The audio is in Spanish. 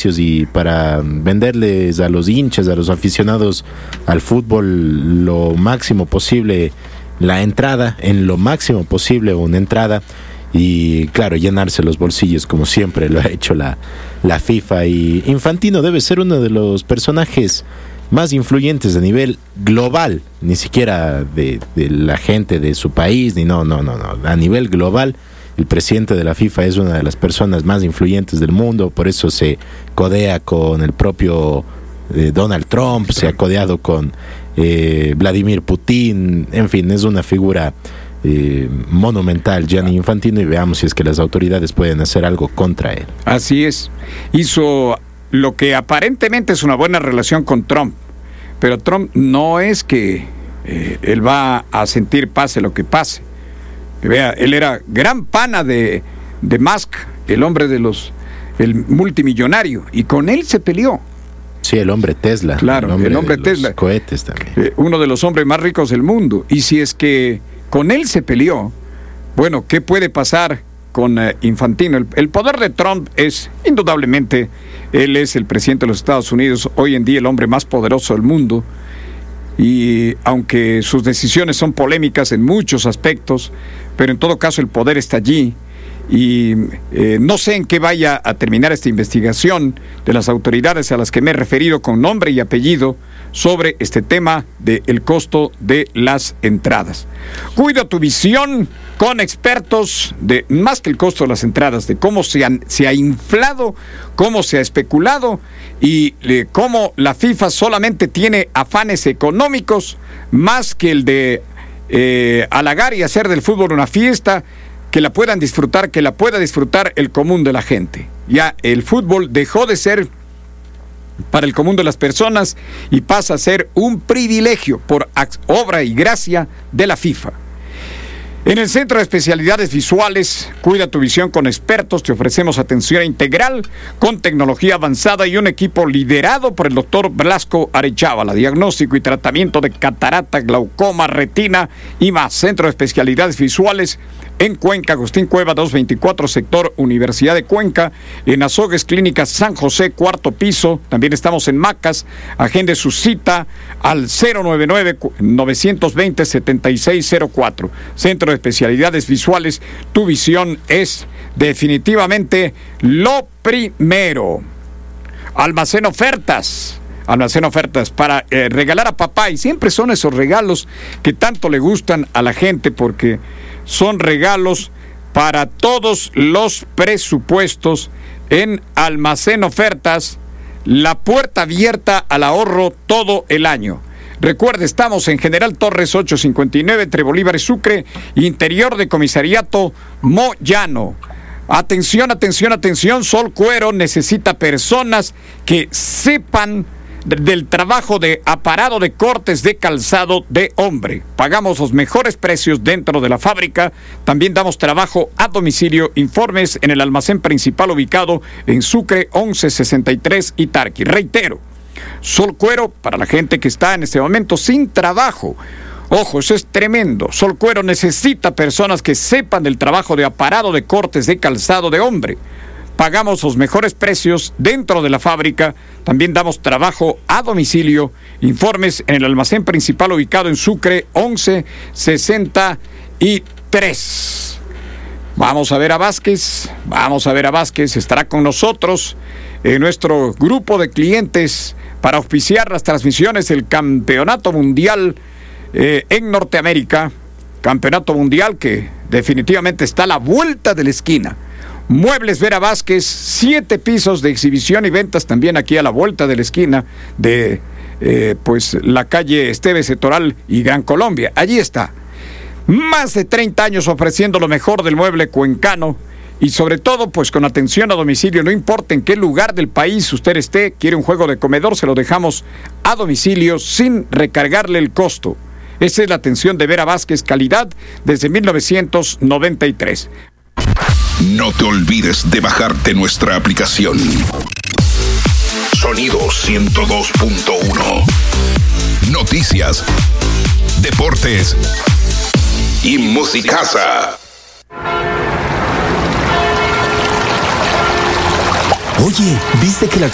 precios y para venderles a los hinchas, a los aficionados al fútbol lo máximo posible la entrada, en lo máximo posible una entrada, y claro, llenarse los bolsillos como siempre lo ha hecho la FIFA. Y Infantino debe ser uno de los personajes más influyentes a nivel global, ni siquiera de la gente de su país, ni no, a nivel global. El presidente de la FIFA es una de las personas más influyentes del mundo, por eso se codea con el propio Donald Trump, se ha codeado con Vladimir Putin, en fin, es una figura monumental, Gianni Infantino, y veamos si es que las autoridades pueden hacer algo contra él. Así es, hizo lo que aparentemente es una buena relación con Trump, pero Trump no es que él va a sentir pase lo que pase. Vea, él era gran pana de Musk, el hombre el multimillonario, y con él se peleó. Sí, el hombre Tesla. Claro, el hombre Tesla. Los cohetes también. Uno de los hombres más ricos del mundo. Y si es que con él se peleó, bueno, ¿qué puede pasar con Infantino? El poder de Trump es, indudablemente, él es el presidente de los Estados Unidos, hoy en día el hombre más poderoso del mundo, y aunque sus decisiones son polémicas en muchos aspectos, pero en todo caso el poder está allí, y no sé en qué vaya a terminar esta investigación de las autoridades a las que me he referido con nombre y apellido sobre este tema del costo de las entradas. Cuida tu visión con expertos de más que el costo de las entradas, de cómo se ha inflado, cómo se ha especulado y cómo la FIFA solamente tiene afanes económicos más que el de halagar y hacer del fútbol una fiesta que la puedan disfrutar, que la pueda disfrutar el común de la gente. Ya el fútbol dejó de ser para el común de las personas y pasa a ser un privilegio por obra y gracia de la FIFA. En el Centro de Especialidades Visuales, cuida tu visión con expertos, te ofrecemos atención integral con tecnología avanzada y un equipo liderado por el doctor Blasco Arechábala, diagnóstico y tratamiento de catarata, glaucoma, retina y más. Centro de Especialidades Visuales en Cuenca, Agustín Cueva 224, sector Universidad de Cuenca, en Azogues Clínicas San José, cuarto piso. También estamos en Macas. Agende su cita al 099-920-7604. Centro de Especialidades Visuales, tu visión es definitivamente lo primero. Almacén ofertas para regalar a papá, y siempre son esos regalos que tanto le gustan a la gente porque son regalos para todos los presupuestos. En Almacén Ofertas, la puerta abierta al ahorro todo el año. Recuerde, estamos en General Torres 859 entre Bolívar y Sucre, interior de Comisariato Moyano. Atención, Sol Cuero necesita personas que sepan del trabajo de aparado de cortes de calzado de hombre. Pagamos los mejores precios dentro de la fábrica. También damos trabajo a domicilio. Informes en el almacén principal ubicado en Sucre 1163 y Tarqui. Reitero, Sol Cuero para la gente que está en este momento sin trabajo. Ojo, eso es tremendo. Sol Cuero necesita personas que sepan del trabajo de aparado de cortes de calzado de hombre. Pagamos los mejores precios dentro de la fábrica. También damos trabajo a domicilio. Informes en el almacén principal ubicado en Sucre 1163. Vamos a ver a Vázquez. Estará con nosotros en nuestro grupo de clientes para auspiciar las transmisiones del Campeonato Mundial en Norteamérica. Campeonato Mundial que definitivamente está a la vuelta de la esquina. Muebles Vera Vázquez, 7 pisos de exhibición y ventas también aquí a la vuelta de la esquina de la calle Esteves Toral y Gran Colombia. Allí está. Más de 30 años ofreciendo lo mejor del mueble cuencano y sobre todo pues con atención a domicilio. No importa en qué lugar del país usted esté, quiere un juego de comedor, se lo dejamos a domicilio sin recargarle el costo. Esa es la atención de Vera Vázquez, calidad desde 1993. No te olvides de bajarte nuestra aplicación. Sonido 102.1. Noticias, deportes y musicaza. Oye, ¿viste que la